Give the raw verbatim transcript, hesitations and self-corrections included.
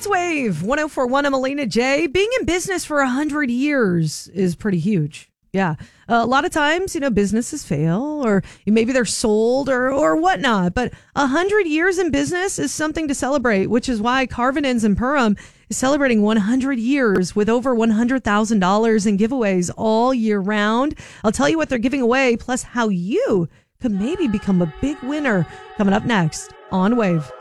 It's Wave one oh four point one. I'm Alina J. Being in business for one hundred years is pretty huge. Yeah. Uh, a lot of times, you know, businesses fail or maybe they're sold or, or whatnot. But one hundred years in business is something to celebrate, which is why Carvinens in Perham is celebrating one hundred years with over one hundred thousand dollars in giveaways all year round. I'll tell you what they're giving away, plus how you could maybe become a big winner coming up next on Wave.